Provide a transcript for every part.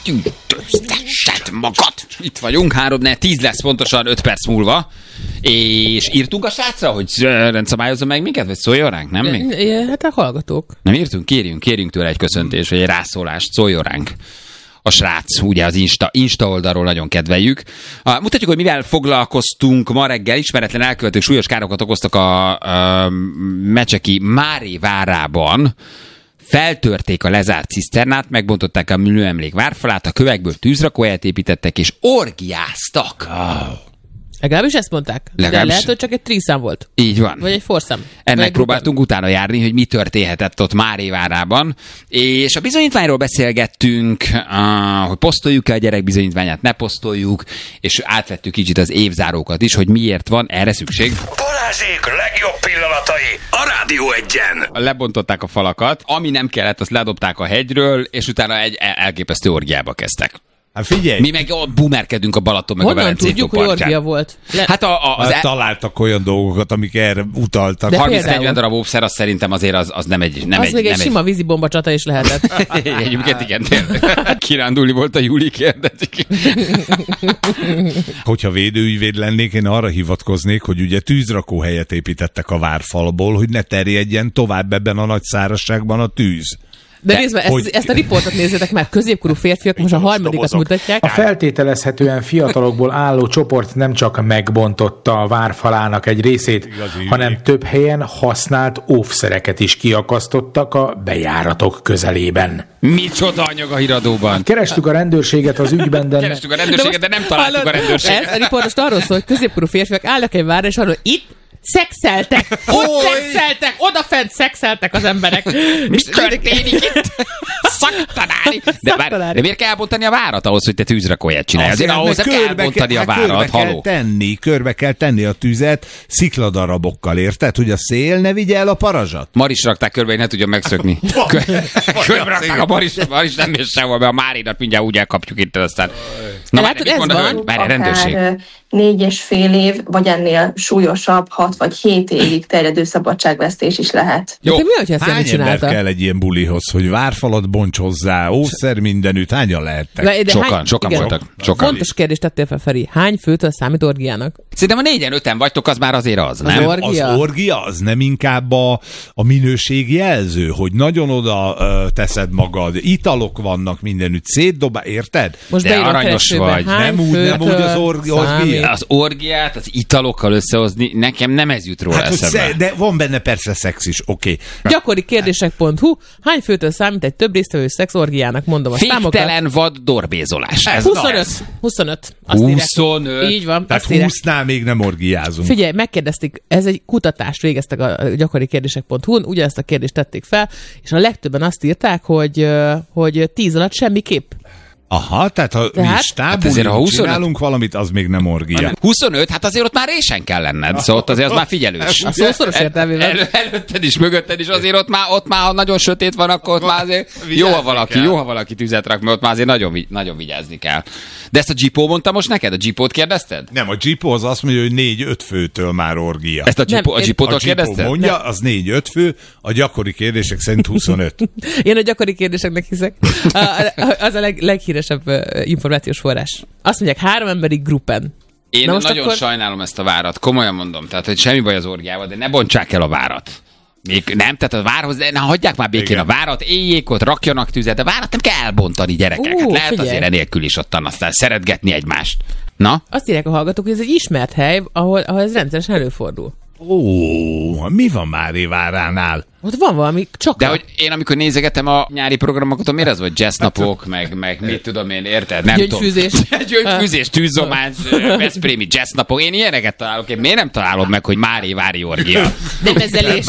tüntöztessed magad! Itt vagyunk, 3-4-10 lesz pontosan 5 perc múlva. És írtunk a srácra, hogy rendszabályozza meg minket, vagy szóljon ránk, nem még? Hát a hallgatók. Nem írtunk? Kérjünk tőle egy köszöntést, vagy egy rászólást, szóljon ránk. A srác, ugye az Insta oldalról nagyon kedveljük. Mutatjuk, hogy mivel foglalkoztunk ma reggel. Ismeretlen elkövetők súlyos károkat okoztak a Mecseki Mári várában. Feltörték a lezárt ciszternát, megbontották a műemlék várfalát, a kövekből tűzrakóhelyet építettek, és orgiáztak. Legalábbis ezt mondták. De lehet, hogy csak egy tríszám volt. Így van. Vagy egy forszám. Ennek próbáltunk utána járni, hogy mi történhetett ott Mári várában. És a bizonyítványról beszélgettünk, hogy posztoljuk-e a gyerek bizonyítványát, ne posztoljuk, és átvettük kicsit az évzárókat is, hogy miért van erre szükség. Balázsék legjobb pillanatai a Rádió 1-en. Lebontották a falakat, ami nem kellett, azt ledobták a hegyről, és utána egy elképesztő orgiába kezdtek. Hát figyelj! Mi meg bumerkedünk a Balaton meg honnan a Velencei tudjuk, hogy orgia volt? Hát találtak olyan dolgokat, amik erre utaltak. 30-40 darab óvszer, az szerintem azért az nem egy... Az még egy sima vízibomba csata is lehetett. Egyébként igen, tényleg. Kirándulni volt a Júli, kérdezik. Hogyha védőügyvéd lennék, én arra hivatkoznék, hogy ugye tűzrakóhelyet építettek a várfalból, hogy ne terjedjen tovább ebben a nagy szárazságban a tűz. De nézd meg, ezt a riportot nézzétek meg, középkorú férfiak most a harmadikat mutatják. A feltételezhetően fiatalokból álló csoport nem csak megbontotta a várfalának egy részét, hanem több helyen használt óvszereket is kiakasztottak a bejáratok közelében. Micsoda anyag a híradóban? Kerestük a rendőrséget az ügyben, de nem találtuk a rendőrséget. Ez a riport most arról szól, hogy középkorú férfiak állnak egy várra, és arról itt szexeltek! Ott szexeltek! Odafent szexeltek az emberek! Mi történik itt? Szaktanári! De miért kell elbontani a várat ahhoz, hogy te tűzrakóját csinálj? Azért ahhoz nem kell elbontani a várat, haló. Körbe kell tenni a tüzet szikladarabokkal, érted? Hogy a szél ne vigye el a parazsat. Maris rakták körbe, hogy ne tudjon megszökni. Körbe rakták a Maris nem ér sehol, mert a Márinat mindjárt úgy elkapjuk itt, aztán... Na látod, ez van. Várj, rendőrség. 4,5 év, vagy ennél súlyosabb, 6 vagy 7 évig terjedő szabadságvesztés is lehet. Jó. De mi, hogyha ezt nem Hány ember csinálta? kell egy ilyen bulihoz, hogy várfalat bonts hozzá, ószer mindenütt, hányan lehettek? Sokan voltak. Fontos kérdést tettél fel, Feri. Hány főtől számít orgiának? Szerintem a 4-5-en vagytok, az már azért az, nem? Az orgia az nem inkább a minőség jelző, hogy nagyon oda teszed magad, italok vannak mindenütt, szétdobál, érted? Most de aranyos vagy. Nem úgy az orgia. Az orgiát, az italokkal összehozni, nekem nem ez jut róla eszembe. De van benne persze szex is, oké. Gyakori kérdések.hu. Hány főtől számít egy több résztvevő szex orgiának? Mondom a számokat. Féktelen vad dorbézolás. 25. 25. Így van. Tehát 20-nál még nem orgiázunk. Figyelj, megkérdezték, ez egy kutatást végeztek a gyakori kérdések.hu-n, ugyanezt a kérdést tették fel, és a legtöbben azt írták, hogy 10 alatt semmiképp. Aha, tehát ha mi stábulunk, csinálunk valamit, az még nem orgia. 25, hát azért ott már résen kell lenned, szóval ott azért az már figyelős. A szószoros értelmében. Előtted is, mögötted is, azért ott már ha nagyon sötét van, akkor ott már azért jó, ha valaki tüzet rak, mert ott már azért nagyon vigyázni kell. De ezt a Gipó mondta most neked? A Gipót kérdezted? Nem, a Gipó az azt mondja, hogy 4-5 főtől már orgia. Ezt a Gipótól kérdezted? A mondja, az 4-5 fő, a gyakori kérdések szerint 25. Én a gyakori kérdéseknek hiszek. Az a leghíresebb információs forrás. Azt mondják, 3 emberi gruppen. Én nagyon sajnálom ezt a várat, komolyan mondom. Tehát, hogy semmi baj az orgiával, de ne bontsák el a várat. Még nem, tehát a várhoz, hagyják már békén a várat, éljék ott, rakjanak tüzet, de várat nem kell elbontani, gyerekek. Hát lehet figyelj. Azért enélkül is ottan aztán szeretgetni egymást. Na? Azt írják a hallgatók, hogy ez egy ismert hely, ahol ez rendszeresen előfordul. Mi van Mári váránál? Ott van valami csak. De hogy én amikor nézegetem a nyári programokat, miért az, hogy jazznapok, meg mit tudom én, érted? Nem Gyöngyfűzés. Gyöngyfűzés, tűzzománc, veszprémi jazznapok. Én ilyeneket találok. Én miért nem találod meg, hogy Mári vári orgia? Nem ezelés.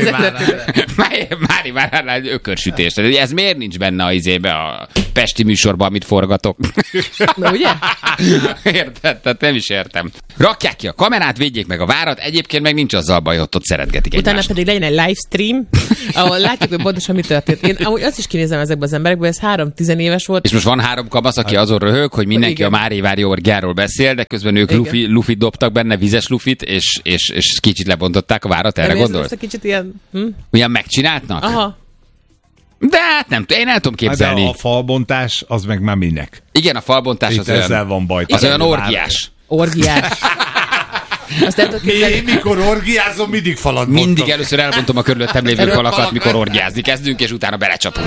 Mári váránál ökörsütés. Ez miért nincs benne a izébe a pesti műsorban, amit forgatok? Na ugye? Érted? Tehát nem is értem. Rakják ki a kamerát, védjék meg a várat, egyébként meg nincs azzal baj, hogy ott szeretgetik egymást. Utána pedig legyen egy livestream, ahol látjuk, hogy pontosan mi történt. Én amúgy azt is kinézem ezekben az emberekben, ez 3-10 éves volt. És most van 3 kamasz, aki azon röhög, hogy mindenki a Mári vári orgiáról beszél, de közben ők lufit dobtak benne, vizes lufit, és kicsit lebontották a várat, erre gondolsz? Kicsit ilyen... Ugyan megcsináltnak? Aha. De hát nem, én el tudom képzelni. De a falbontás, az meg már minek? Igen, a falbontás Itt az ezzel olyan, van baj. az olyan orgiás. Orgiás. Azt nem tudod képzelni. Én mikor orgiázom, mindig falat bontok. Mindig először elbontom a körülöttem lévő falakat, mikor orgiázni kezdünk, és utána belecsapunk.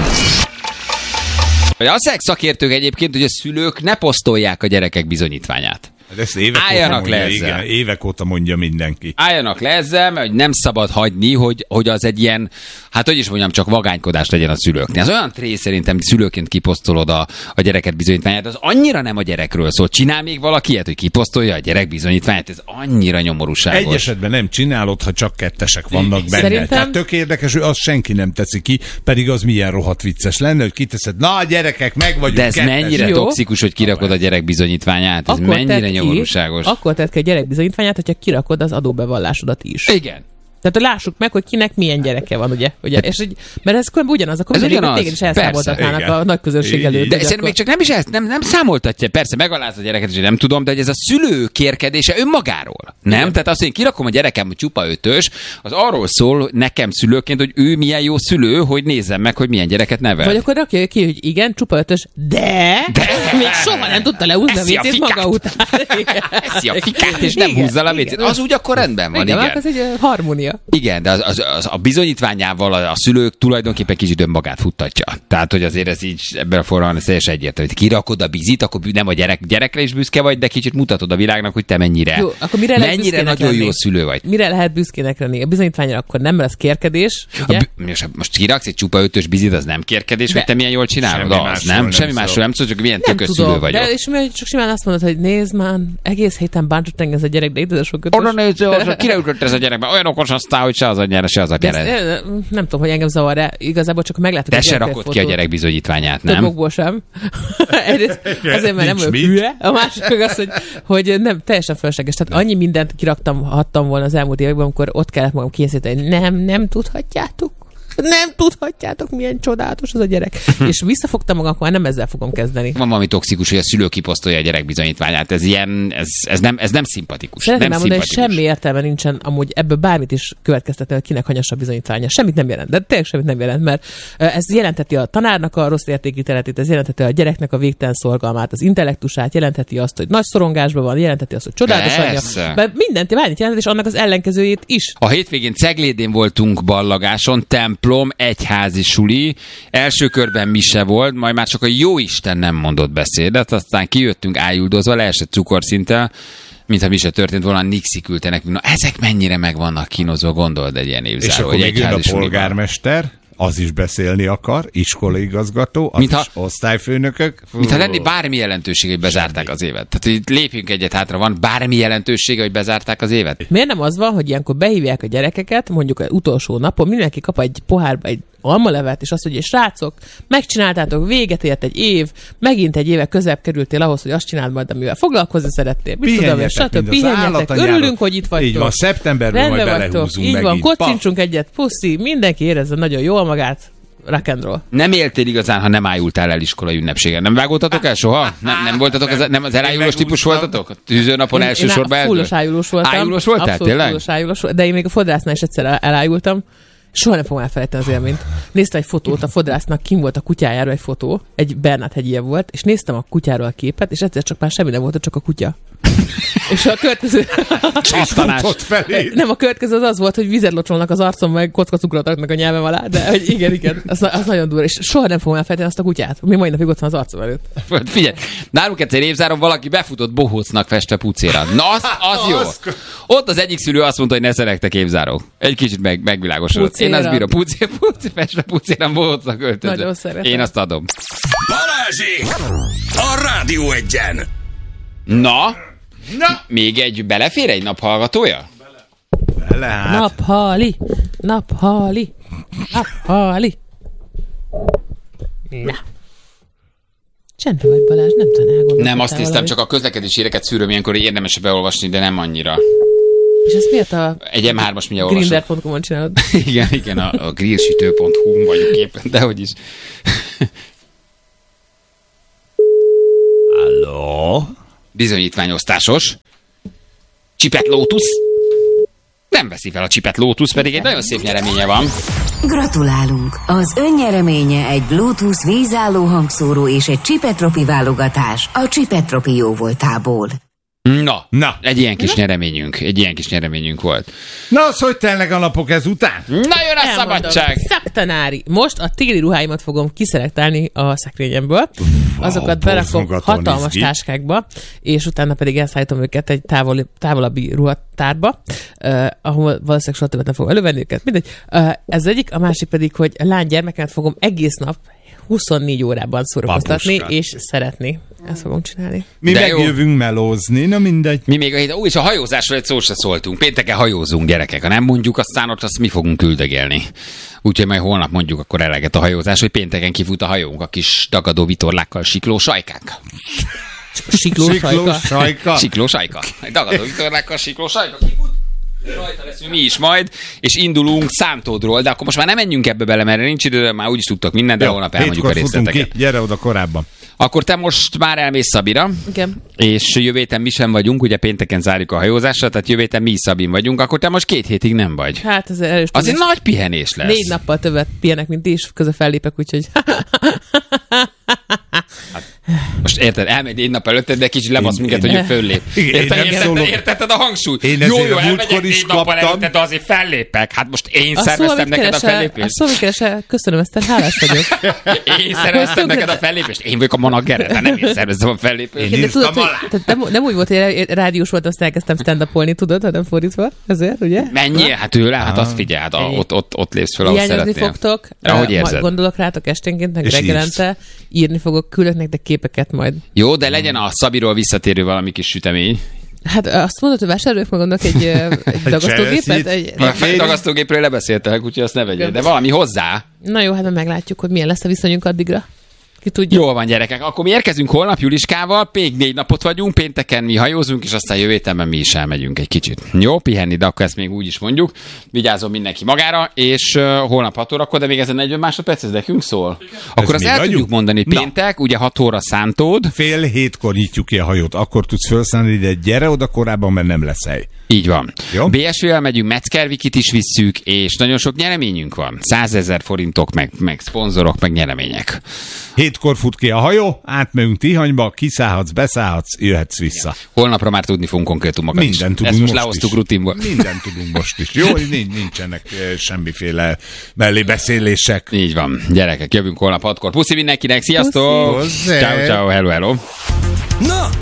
Azt mondják szakértők egyébként, hogy a szülők ne posztolják a gyerekek bizonyítványát. Ezt évek Álljanak óta mondja, le ezzel. igen, évek óta mondja mindenki. Álljanak le ezzel, mert hogy nem szabad hagyni, hogy az egy ilyen, hát hogy is mondjam, csak vagánykodás legyen a szülőknél. Az olyan tré szerintem, szülőként kiposztolod a gyereket bizonyítványát, az annyira nem a gyerekről szól. Csinál még valaki ilyet, hogy kiposztolja a gyerek bizonyítványát? Ez annyira nyomorúságos. Egy esetben nem csinálod, ha csak kettesek vannak benne. Szerintem- Tehát tök érdekes, hogy azt senki nem teszi ki, pedig az milyen rohadt vicces lenne, hogy kiteszed, na gyerekek, meg vagyunk De ez kettesek. mennyire Jó. toxikus, hogy kirakod a gyerek bizonyítványát? Ez Akkor mennyire tedd ki- nyomorúságos? Akkor tedd ki a gyerek bizonyítványát, hogyha kirakod az adóbevallásodat is. Igen. Tehát hogy lássuk meg, hogy kinek milyen gyereke van, ugye? És hogy, mert ez különben ugyanaz, akkor Ez ugyanaz. téged is Persze, elszámoltatnának igen. a nagy közönség Így, előtt. De hogy szerintem akkor- még csak nem is ezt, nem számoltatja. Persze megaláz a gyereket, és én nem tudom, de hogy ez a szülő kérkedése önmagáról. Nem? Igen. Tehát azt, hogy én kirakom a gyerekem, hogy csupa ötös, az arról szól nekem szülőként, hogy ő milyen jó szülő, hogy nézzem meg, hogy milyen gyereket nevel. Vagy akkor rakja ki, hogy igen, csupa ötös, de még soha nem tudta leúzni a Eszi a vécét maga fikát. után. Igen. Eszi a fikát, és nem Igen, húzza le a igen. vécét. Az úgy akkor rendben van, Igen, igen. az egy harmónia. Igen, de a bizonyítványával a szülők tulajdonképpen kicsit önmagát futtatja. Tehát, hogy azért ez így ebben a formában ez teljesen egyértelmű. Hogy kirakod a bizit, akkor nem a gyerekre is büszke vagy, de kicsit mutatod a világnak, hogy te mennyire, Jó, akkor mire lehet mennyire büszkének nagyon lenni? jó szülő vagy. Mire lehet büszkének lenni? A bizonyítványra akkor nem lesz kérkedés, ugye? Most kiraksz egy csupa ötös bizit, az nem kérkedés, hogy te milyen jól csinálod? Semmi Az másról nem? nem Semmi szól. másról nem szól, csak milyen Nem tökös szülő tudom, vagyok. de és mi csak simán azt mondod, hogy nézd már, egész héten bántott engem ez a gyerek, de itt ez a sok ötös. Oda nézd, kire ütött ez a gyerekbe? Olyan okos aztán, hogy se az anyjára, se az De apjára. ezt, nem tudom, hogy engem zavar, de igazából csak meglátok Te egy se gyerekes rakod ki a fotót. gyerek bizonyítványát, Több nem? okból sem. Egyrészt azért, mert nem Nincs vagyok mit. hülye, a másik meg az, hogy nem, teljesen fölösleges. Tehát annyi mindent hattam volna az elmúlt években, amikor ott kellett magam készíteni, nem tudhatjátok. Nem tudhatjátok, milyen csodálatos az a gyerek. És visszafogtam magam, akkor már nem ezzel fogom kezdeni. Van valami toxikus, hogy a szülő kiposztolja a gyerek bizonyítványát. Ez ilyen, ez nem szimpatikus. Szeretném nem elmondani, hogy szimpatikus. semmi értelme nincsen amúgy ebből bármit is következtetni, hogy kinek hanyassa bizonyítványa. Semmit nem jelent, de tényleg semmit nem jelent, mert ez jelenteti a tanárnak a rossz értékítéletét, ez jelenteti a gyereknek a végtelen szorgalmát, az intellektusát, jelenteti azt, hogy nagy szorongásban van, jelenteti azt, hogy csodálatos Persze. anyja. Mert mindent jelent, és annak az ellenkezőjét is. A hétvégén Ceglédén voltunk ballagáson, templom, egyházi suli. Első körben mise volt, majd már csak a jóisten nem mondott beszédet, aztán kijöttünk ájuldozva, leesett cukorszinttel, mintha mi se történt volna, Nixi küldte nekünk. Na, ezek mennyire meg vannak kínozva, gondold egy ilyen És évzáró, akkor egy még jön a egyházi suliban. polgármester, az is beszélni akar, iskolaigazgató, az Mintha- is osztályfőnökök. Mintha lenni bármi jelentőség, hogy bezárták az évet. Tehát így lépjünk egyet hátra, van bármi jelentősége, hogy bezárták az évet? Miért nem az van, hogy ilyenkor behívják a gyerekeket, mondjuk az utolsó napon, mindenki kap egy pohárba egy almalevet, és azt mondja, srácok, megcsináltátok, véget ért egy év, megint egy éve közebb kerültél ahhoz, hogy azt csináld majd, amivel foglalkozni szerettél. Mit tudom, és stb. Pihenjetek, örülünk, hogy itt vagytok. Így van, szeptemberben majd Rendben vagytok, belehúzunk így van, megint. kocincsunk egyet, puszi, mindenki érezze nagyon jól magát, rock and roll. Nem éltél igazán, ha nem ájultál el iskolai ünnepségen. Nem vágódtatok el soha? Nem voltatok, nem az elájulós típus voltatok? A tűzőnapon elsősorban Én fullos ájulós voltam. Ájulós voltál, Abszolút tényleg? fullos ájulós, de én még a fodrásznál is egyszer elájultam. Soha nem fogom elfelejteni az élményt. Néztem egy fotót, a fodrásznak kim volt a kutyájáról egy fotó, egy Bernát hegyie volt, és néztem a kutyáról a képet, és egyszer csak már semmi nem volt, csak a kutya. És a következő... Futott felé. Nem, a következő az volt, hogy vizet locsolnak az arcom, meg kockacukrot raknak a nyelvem alá, de hogy igen, az nagyon durva. És soha nem fogom elfelejteni azt a kutyát. Mi mai napig ott van az arcom előtt. Figyelj, nálunk egyszer évzáron valaki befutott bohócnak festve pucéra. Na, az jó. Ott az egyik szülő azt mondta, hogy ne szerettek évzárók. Egy kicsit megvilágosodott. Én azt bírom. Festve pucéra bohócnak öltözött. Nagyon szeretem. Én azt adom. Balázsék! A Rádió Egyen! Na, még egy belefér egy naphallgatója? Bele, hát. Naphali. Na. Csendben vagy, Balázs, nem tudom elgondolni. Nem, azt néztem, csak a közlekedési híreket szűröm, ilyenkor érdemes beolvasni, de nem annyira. És ezt miért a Egy M3-as mindjárt olvasok. grinder.com-on csinálod? Igen, a grillsütő.hu vagyok éppen, dehogy is. Halló? Bizonyítványosztásos. Csipet Lotus. Nem veszi fel a Csipet Lotus, pedig egy nagyon szép nyereménye van. Gratulálunk! Az ön nyereménye egy Bluetooth vízálló hangszóró és egy Csipetropi válogatás a Csipetropi jóvoltából. Na, egy ilyen kis nyereményünk volt. Na, az hogy telnek a napok ezután? Na, jön a szabadság! Szaktanári. Most a téli ruháimat fogom kiszelektálni a szekrényemből. Azokat berakom hatalmas táskákba, és utána pedig elszállítom őket egy távolabbi ruhatárba, ahol valószínűleg soha többet nem fogom elővenni őket. Mindegy. Ez egyik, a másik pedig, hogy a lánygyermekemet fogom egész nap 24 órában szórakoztatni és szeretni. Ezt fogom csinálni. Mi megjövünk melózni, na mindegy. Mi még és a hajózásról egy szót se szóltunk. Pénteken hajózunk, gyerekek. Ha nem mondjuk, aztán ott azt mi fogunk küldögélni. Úgyhogy majd holnap mondjuk akkor eleget a hajózás, hogy pénteken kifut a hajónk a kis dagadó vitorlákkal sikló sajkánk. Sikló sajka. Dagadó vitorlákkal sikló sajka. Kifut. Rajta leszünk mi is majd, és indulunk Számtódról, de akkor most már nem menjünk ebbe bele, mert nincs idő, már úgyis tudtok mindent, de holnap elmondjuk a részleteket. Gyere oda korábban. Akkor te most már elmész Szabira, igen. És jövő héten mi sem vagyunk, ugye pénteken zárjuk a hajózásra, tehát jövő héten mi is Szabin vagyunk, akkor te most 2 hétig nem vagy. Hát ez erős. Azért nagy pihenés lesz. 4 nappal többet pihenek, mint ti is, közben fellépek, úgyhogy... Most érted, elmegy 4 nap előtted, de kicsit lebasz minket, hogy föllép. Érted a hangsúlyt? Jó, elmegyek 4 nappal előtted, de azért fellépek. Hát most én szerveztem neked a fellépést. A szóval köszönöm, Eszter, hálás vagyok. Én szerveztem neked a fellépést. Én vagyok a managere, de nem én szerveztem a fellépést. Én írtam alá. Nem úgy volt, hogy rádiós volt, azt elkezdtem stand-upolni, tudod, hanem fordítva. Ezért, ugye? Mennyi? Hát tőle, hát azt figyelj, hát ott lépsz fel, ahol szeretnél. Hiányozni fogtok. Ahogy érzed. Gondolok rátok esténként, meg reggelente. Írni fogok, küldök nektek képeket majd. Jó, de legyen a Szabiról visszatérő valami kis sütemény. Hát azt mondod, hogy vásároljuk meg annak egy dagasztógépet? Egy dagasztógépről lebeszéltek, úgyhogy azt ne vegyél, de valami hozzá. Na jó, hát meglátjuk, hogy milyen lesz a viszonyunk addigra. Ki tudja. Jól van, gyerekek. Akkor mi érkezünk holnap Juliskával, még 4 napot vagyunk, pénteken mi hajózunk, és aztán jövő héten mi is elmegyünk egy kicsit. Jó, pihenni, de akkor ezt még úgy is mondjuk. Vigyázzon mindenki magára, és holnap 6 órakor, de még ezen 40 másodperc, ez nekünk szól. Akkor azt el tudjuk mondani, péntek, ugye 6 óra Szántód. 6:30 nyitjuk ki a hajót, akkor tudsz felszállni, de gyere oda korábban, mert nem lesz hely. Így van. Jó? BSV-vel megyünk, Metzgervikit is visszük, és nagyon sok nyereményünk van. 100 000 forintok, meg szponzorok, meg nyeremények. 7-kor fut ki a hajó, átmegyünk Tihanyba, kiszállhatsz, beszállhatsz, jöhetsz vissza. Holnapra már tudni fogunk konkrétumokat Minden is. tudunk Ezt most most lehoztuk is. rutinból. Minden tudunk most is. Jó, nincsenek semmiféle mellébeszélések. Így van. Gyerekek, jövünk holnap 6-kor. Puszi mindenkinek, sziasztok! Puszi. Ciao, ciao, hello, hello. Na,